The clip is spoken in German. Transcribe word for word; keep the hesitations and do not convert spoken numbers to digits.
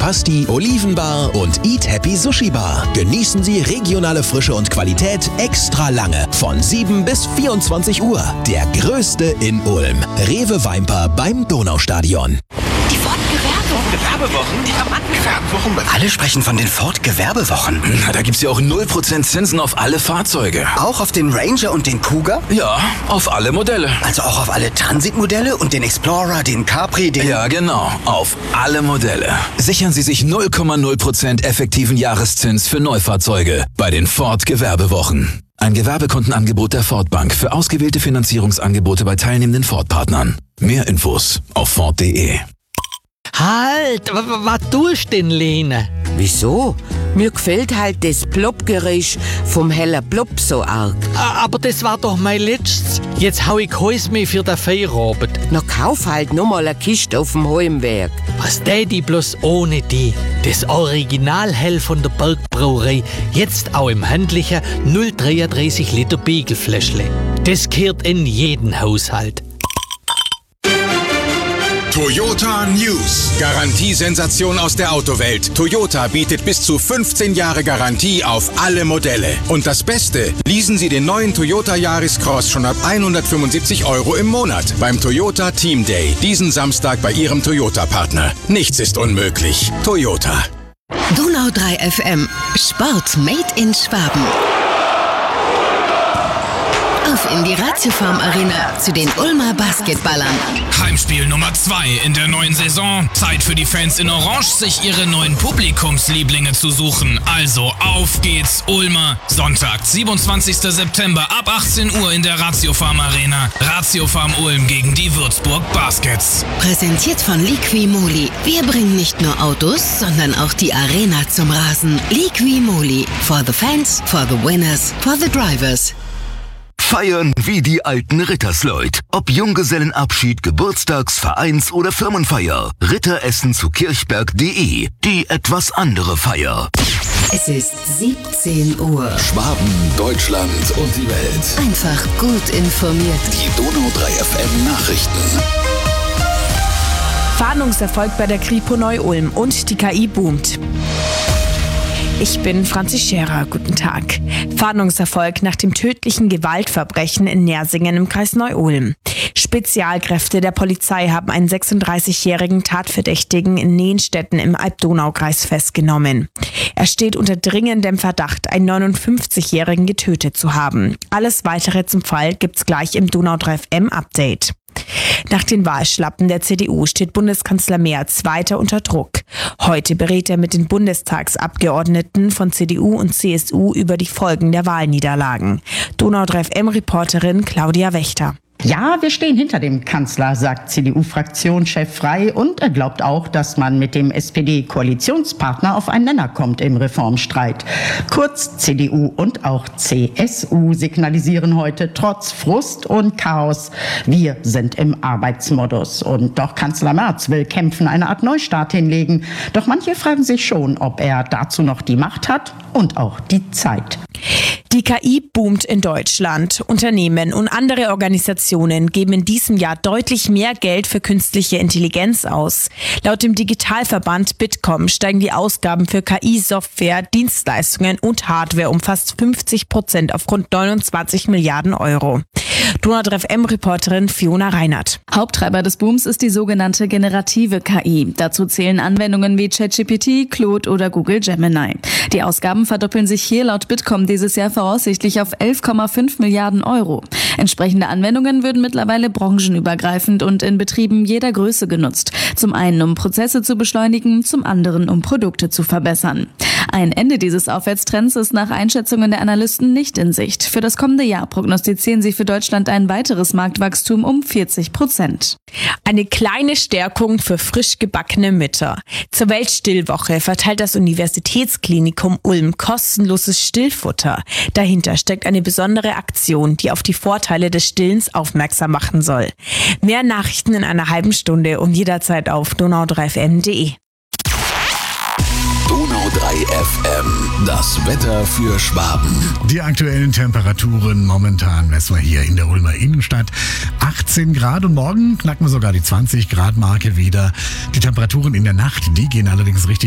Pasty, Olivenbar und Eat Happy Sushi Bar. Genießen Sie regionale Frische und Qualität extra lange von sieben bis vierundzwanzig Uhr. Der größte in Ulm. Rewe Weinbar beim Donaustadion. Die Ford-Gewerbewochen. Gewerbewochen? Diamanten-Gewerbewochen? Alle sprechen von den Ford-Gewerbewochen. Na, da gibt's ja auch null Prozent Zinsen auf alle Fahrzeuge. Auch auf den Ranger und den Kuga? Ja, auf alle Modelle. Also auch auf alle Transitmodelle und den Explorer, den Capri, den... Ja, genau. Auf alle Modelle. Sichern Sie sich null Komma null Prozent effektiven Jahreszins für Neufahrzeuge bei den Ford-Gewerbewochen. Ein Gewerbekontenangebot der Ford Bank für ausgewählte Finanzierungsangebote bei teilnehmenden Ford-Partnern. Mehr Infos auf Ford punkt de. Halt, was tust du denn, Lene? Wieso? Mir gefällt halt das Plopp-Geräusch vom heller Plopp so arg. Aber das war doch mein letztes. Jetzt hau ich Häus mehr für den Feierabend. Na, kauf halt noch mal eine Kiste auf dem Heimwerk. Was tät ich bloß ohne die? Das Originalhell von der Bergbrauerei. Jetzt auch im handlichen null Komma dreiunddreißig Liter Biegelfläschle. Das gehört in jeden Haushalt. Toyota News. Garantiesensation aus der Autowelt. Toyota bietet bis zu fünfzehn Jahre Garantie auf alle Modelle. Und das Beste, leasen Sie den neuen Toyota Yaris Cross schon ab hundertfünfundsiebzig Euro im Monat beim Toyota Team Day. Diesen Samstag bei Ihrem Toyota-Partner. Nichts ist unmöglich. Toyota. Donau drei F M. Sport made in Schwaben. Auf in die Ratiofarm Arena zu den Ulmer Basketballern. Heimspiel Nummer zwei in der neuen Saison. Zeit für die Fans in Orange, sich ihre neuen Publikumslieblinge zu suchen. Also auf geht's, Ulmer. Sonntag, siebenundzwanzigster September ab achtzehn Uhr in der Ratiofarm Arena. Ratiofarm Ulm gegen die Würzburg Baskets. Präsentiert von Liqui-Moly. Wir bringen nicht nur Autos, sondern auch die Arena zum Rasen. Liqui-Moly. For the fans, for the winners, for the drivers. Feiern wie die alten Rittersleut. Ob Junggesellenabschied, Geburtstags-, Vereins- oder Firmenfeier. Ritteressen zu kirchberg punkt de. Die etwas andere Feier. Es ist siebzehn Uhr. Schwaben, Deutschland und die Welt. Einfach gut informiert. Die Donau drei F M Nachrichten. Fahndungserfolg bei der Kripo Neu-Ulm und die K I boomt. Ich bin Franzi Scherer, guten Tag. Fahndungserfolg nach dem tödlichen Gewaltverbrechen in Nersingen im Kreis Neu-Ulm. Spezialkräfte der Polizei haben einen sechsunddreißigjährigen Tatverdächtigen in Nehenstetten im Alb-Donau-Kreis festgenommen. Er steht unter dringendem Verdacht, einen neunundfünfzigjährigen getötet zu haben. Alles Weitere zum Fall gibt's gleich im Donau drei F M Update. Nach den Wahlschlappen der C D U steht Bundeskanzler Merz weiter unter Druck. Heute berät er mit den Bundestagsabgeordneten von C D U und C S U über die Folgen der Wahlniederlagen. Donau drei F M-Reporterin Claudia Wächter. Ja, wir stehen hinter dem Kanzler, sagt C D U-Fraktionschef Frey, und er glaubt auch, dass man mit dem S P D-Koalitionspartner auf einen Nenner kommt im Reformstreit. Kurz, C D U und auch C S U signalisieren heute trotz Frust und Chaos: Wir sind im Arbeitsmodus. Und doch Kanzler Merz will kämpfen, eine Art Neustart hinlegen. Doch manche fragen sich schon, ob er dazu noch die Macht hat und auch die Zeit. Die K I boomt in Deutschland. Unternehmen und andere Organisationen geben in diesem Jahr deutlich mehr Geld für künstliche Intelligenz aus. Laut dem Digitalverband Bitkom steigen die Ausgaben für K I-Software, Dienstleistungen und Hardware um fast fünfzig Prozent auf rund neunundzwanzig Milliarden Euro. Donau drei F M-Reporterin Fiona Reinhardt. Haupttreiber des Booms ist die sogenannte generative K I. Dazu zählen Anwendungen wie ChatGPT, Claude oder Google Gemini. Die Ausgaben verdoppeln sich hier laut Bitkom dieses Jahr voraussichtlich auf elf Komma fünf Milliarden Euro. Entsprechende Anwendungen würden mittlerweile branchenübergreifend und in Betrieben jeder Größe genutzt. Zum einen, um Prozesse zu beschleunigen, zum anderen, um Produkte zu verbessern. Ein Ende dieses Aufwärtstrends ist nach Einschätzungen der Analysten nicht in Sicht. Für das kommende Jahr prognostizieren sie für Deutschland ein weiteres Marktwachstum um vierzig Prozent. Eine kleine Stärkung für frisch gebackene Mütter. Zur Weltstillwoche verteilt das Universitätsklinikum Ulm kostenloses Stillfutter. Dahinter steckt eine besondere Aktion, die auf die Vorteile des Stillens aufmerksam machen soll. Mehr Nachrichten in einer halben Stunde und jederzeit auf donau drei f m punkt de. Donau drei F M, das Wetter für Schwaben. Die aktuellen Temperaturen momentan messen wir hier in der Ulmer Innenstadt. achtzehn Grad und morgen knacken wir sogar die zwanzig Grad Marke wieder. Die Temperaturen in der Nacht, die gehen allerdings richtig